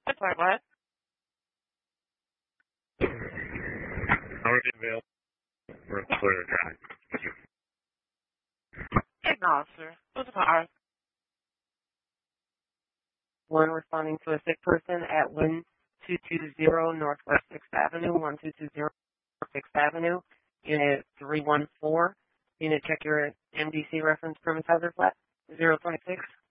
That's right, what? Already available for Clear Drive. Acknowledge, sir. What's the power? One responding to a sick person at 1220 Northwest 6th Avenue, 1220 North 6th Avenue, Unit 314. Unit, check your MDC reference premise hazard flat, 026.